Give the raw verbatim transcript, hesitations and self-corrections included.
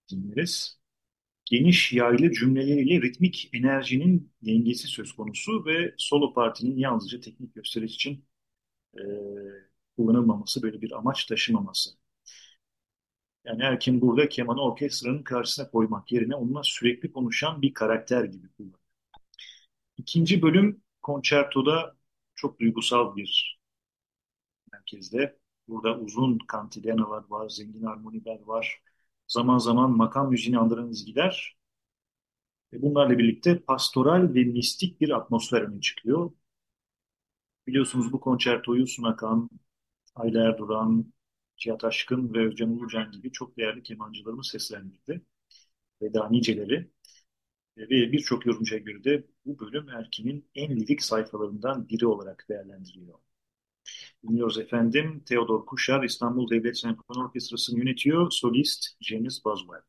dinleriz. Geniş yaylı cümleleriyle ritmik enerjinin dengesi söz konusu ve solo partinin yalnızca teknik gösteriş için e, kullanılmaması, böyle bir amaç taşımaması. Yani Erkin burada kemanı orkestranın karşısına koymak yerine onunla sürekli konuşan bir karakter gibi kullanıyor. İkinci bölüm konçertoda çok duygusal bir merkezde. Burada uzun kantilyenalar var, zengin armoniler var. Zaman zaman makam müziğini andıran ezgiler. Ve bunlarla birlikte pastoral ve mistik bir atmosfer öne çıkıyor. Biliyorsunuz bu konçertoyu Suna Kağan, Ayla Erduran, Cihat Aşkın ve Özcan Ulucan gibi çok değerli kemancılarımız seslendirdi. Ve daha niceleri. Ve birçok yorumcuya göre de bu bölüm Erkin'in en lirik sayfalarından biri olarak değerlendiriliyor. Dinliyoruz efendim. Theodor Kuşar İstanbul Devlet Senfoni Orkestrası'nı yönetiyor. Solist James Boswell.